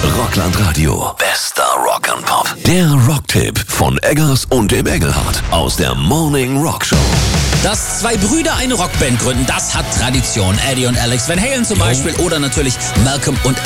Rockland Radio. Bester Rock'n'Pop. Der Rocktipp von Eggers und dem Engelhardt aus der Morning Rock Show. Dass zwei Brüder eine Rockband gründen, das hat Tradition. Eddie und Alex Van Halen zum Beispiel oder natürlich Malcolm und